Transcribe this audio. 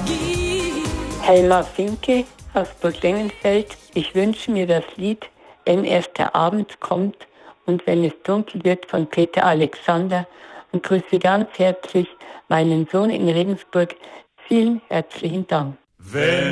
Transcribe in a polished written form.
Helma Finke aus Burg Lengenfeld. Ich wünsche mir das Lied Wenn erst der Abend kommt und wenn es dunkel wird von Peter Alexander und grüße ganz herzlich meinen Sohn in Regensburg. Vielen herzlichen Dank. Wenn